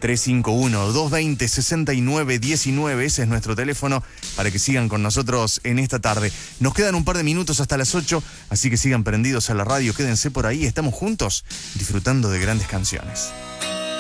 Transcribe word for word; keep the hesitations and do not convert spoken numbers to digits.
tres cinco uno, dos dos cero, seis nueve uno nueve. Ese es nuestro teléfono para que sigan con nosotros en esta tarde. Nos quedan un par de minutos hasta las ocho, así que sigan prendidos a la radio, quédense por ahí, estamos juntos disfrutando de grandes canciones.